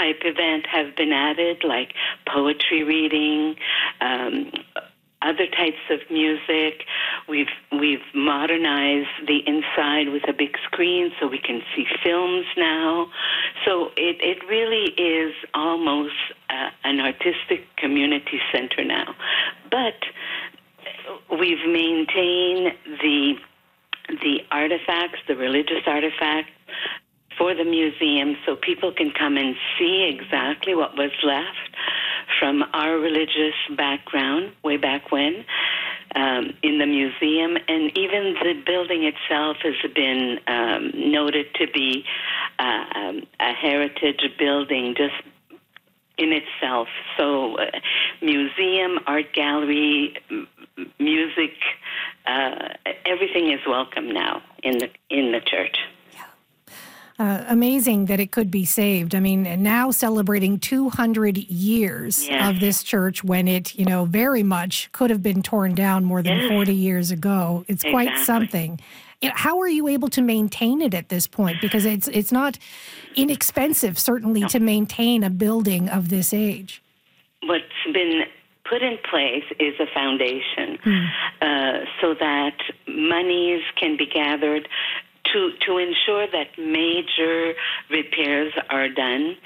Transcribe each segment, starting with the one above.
type event have been added, like poetry reading, other types of music. We've modernized the inside with a big screen so we can see films now. So it really is almost an artistic community center now. But we've maintained the artifacts, the religious artifacts, for the museum so people can come and see exactly what was left from our religious background way back when in the museum. And even the building itself has been noted to be a heritage building just in itself. So museum, art gallery, music, everything is welcome now in the church. Amazing that it could be saved. I mean, now celebrating 200 years of this church when it, very much could have been torn down more than 40 years ago. It's quite something. How are you able to maintain it at this point? Because it's not inexpensive, certainly, to maintain a building of this age. What's been put in place is a foundation so that monies can be gathered to ensure that major repairs are done.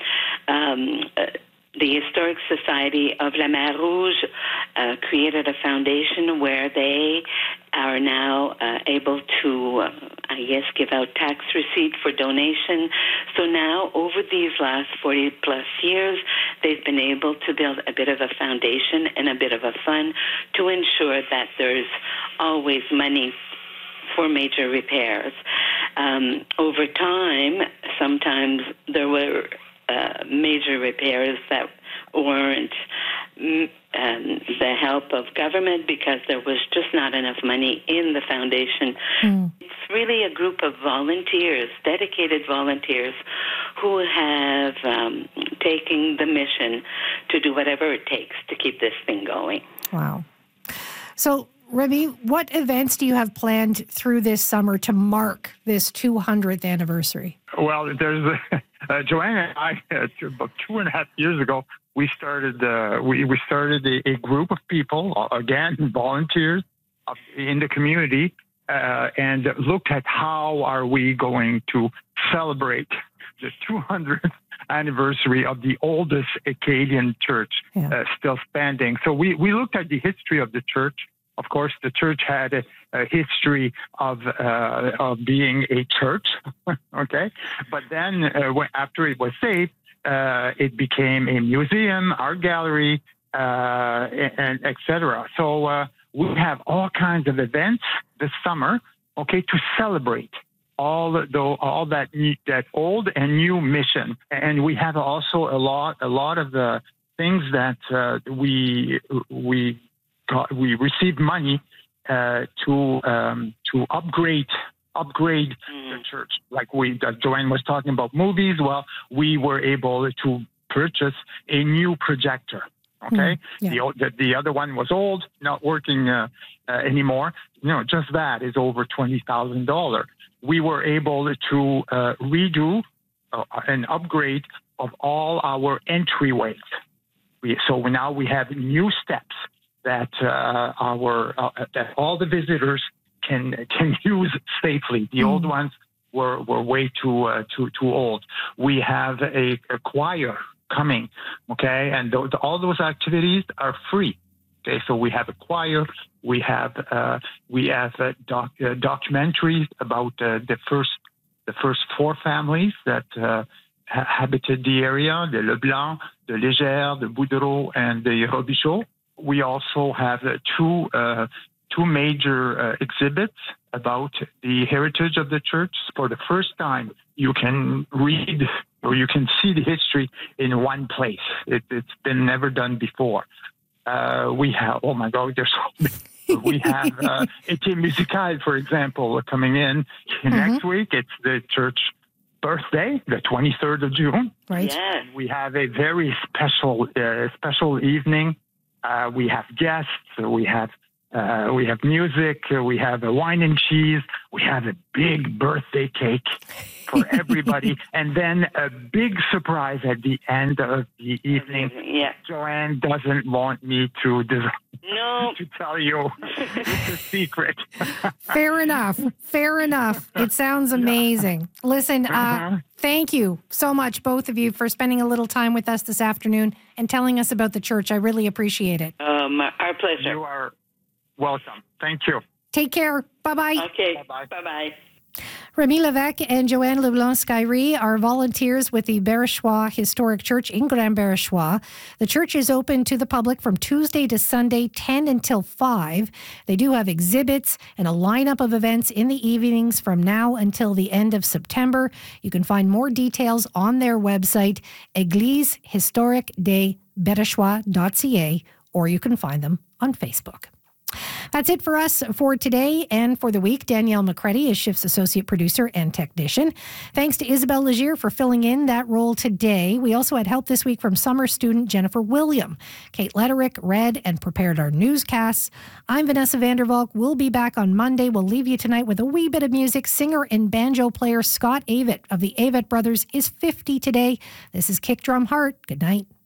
The Historic Society of La Mer Rouge created a foundation where they are now able to, give out tax receipt for donation. So now, over these last 40-plus years, they've been able to build a bit of a foundation and a bit of a fund to ensure that there's always money for major repairs. Over time, sometimes there were major repairs that weren't the help of government because there was just not enough money in the foundation. It's really a group of volunteers, dedicated volunteers, who have taken the mission to do whatever it takes to keep this thing going. Wow. So, Remy, what events do you have planned through this summer to mark this 200th anniversary? Well, there's Joanne and I, about 2.5 years ago, we started a group of people, again, volunteers in the community, and looked at how are we going to celebrate the 200th anniversary of the oldest Acadian church still standing. So we looked at the history of the church. Of course, the church had a history of being a church, okay? But then after it was saved, it became a museum, art gallery, and et cetera. So we have all kinds of events this summer, okay, to celebrate all that old and new mission. And we have also a lot of the things that we received money to upgrade the church. Like Joanne was talking about movies. Well, we were able to purchase a new projector. Okay, the other one was old, not working anymore. Just that is over $20,000. We were able to redo an upgrade of all our entryways. So now we have new steps that that all the visitors can use safely. The old ones were way too old. We have a choir coming, okay, and all those activities are free. Okay, so we have a choir. We have documentaries about the first 4 families that habited the area: the Leblanc, the Légère, the Boudreau, and the Robichaud. We also have two major exhibits about the heritage of the church. For the first time, you can read or you can see the history in one place. It's been never done before. We have, oh my God, there's so many. We have Été Musical, for example, coming in next week. It's the church birthday, the 23rd of June. Right. Yes. We have a very special evening. We have guests. We have music. We have a wine and cheese. We have a big birthday cake for everybody. And then a big surprise at the end of the evening. Yeah. Joanne doesn't want me to No. to tell you. It's a secret. Fair enough. Fair enough. It sounds amazing. Listen, thank you so much, both of you, for spending a little time with us this afternoon and telling us about the church. I really appreciate it. Our pleasure. You are welcome. Thank you. Take care. Bye-bye. Okay. Bye-bye. Bye-bye. Remy Levesque and Joanne Leblanc-Skyrie are volunteers with the Barachois Historic Church in Grand Barachois. The church is open to the public from Tuesday to Sunday, 10 until 5. They do have exhibits and a lineup of events in the evenings from now until the end of September. You can find more details on their website, églisehistoriquedesbarachois.ca, or you can find them on Facebook. That's it for us for today and for the week. Danielle McCready is Shift's associate producer and technician. Thanks to Isabel Legier for filling in that role today. We also had help this week from summer student Jennifer William. Kate Letterick read and prepared our newscasts. I'm Vanessa Vandervalk. We'll be back on Monday. We'll leave you tonight with a wee bit of music. Singer and banjo player Scott Avett of the Avett Brothers is 50 today. This is Kick Drum Heart. Good night.